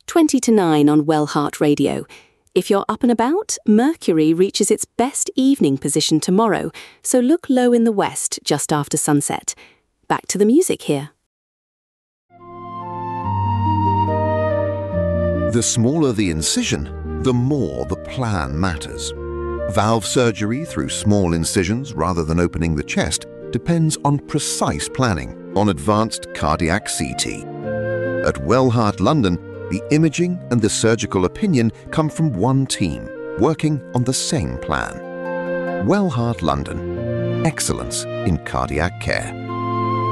20 to 9 on Wellheart Radio. If you're up and about, Mercury reaches its best evening position tomorrow, so look low in the west just after sunset. Back to the music here. The smaller the incision, the more the plan matters. Valve surgery through small incisions rather than opening the chest depends on precise planning on advanced cardiac CT. At Wellheart London, the imaging and the surgical opinion come from one team, working on the same plan. Wellheart London. Excellence in cardiac care.